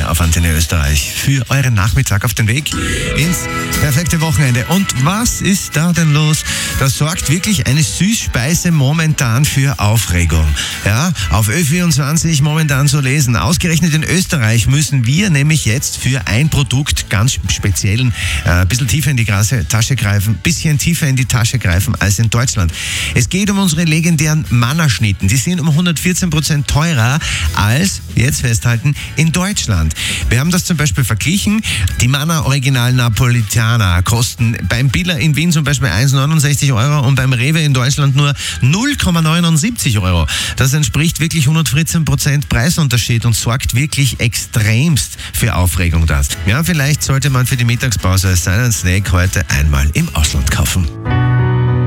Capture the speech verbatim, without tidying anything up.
hier auf Antenne Österreich für euren Nachmittag auf den Weg ins perfekte Wochenende. Und was ist da denn los? Das sorgt wirklich eine Süßspeise momentan für Aufregung. Ja, auf Ö vierundzwanzig momentan zu lesen. Ausgerechnet in Österreich müssen wir nämlich jetzt für ein Produkt ganz speziell äh, ein bisschen tiefer in die Tasche greifen, ein bisschen tiefer in die Tasche greifen als in Deutschland. Es geht um unsere legendären Mannerschnitten. Die sind um hundertvierzehn Prozent teurer als, jetzt festhalten, in Deutschland. Wir haben das zum Beispiel verglichen. Die Manna Original Napolitana kosten beim Billa in Wien zum Beispiel eins Komma neunundsechzig Euro und beim Rewe in Deutschland nur null Komma neunundsiebzig Euro. Das entspricht wirklich hundertvierzehn Prozent Preisunterschied und sorgt wirklich extremst für Aufregung das. Ja, vielleicht sollte man für die Mittagspause seinen Snack heute einmal im Ausland kaufen.